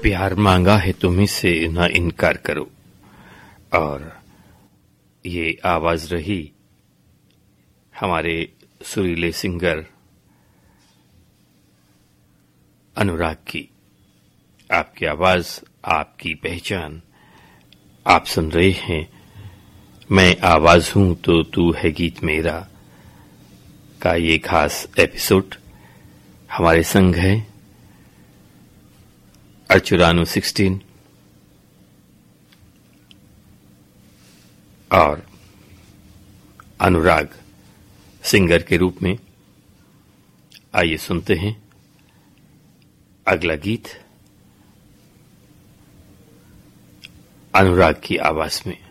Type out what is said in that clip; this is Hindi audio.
प्यार मांगा है तुम्हीं से ना इनकार करो। और ये आवाज रही हमारे सुरीले सिंगर अनुराग की। आपकी आवाज, आपकी पहचान। आप सुन रहे हैं मैं आवाज हूं तो तू है गीत मेरा का ये खास एपिसोड। हमारे संग है अर्चुरानो 16 और अनुराग सिंगर के रूप में। आइए सुनते हैं अगला गीत अनुराग की आवाज में।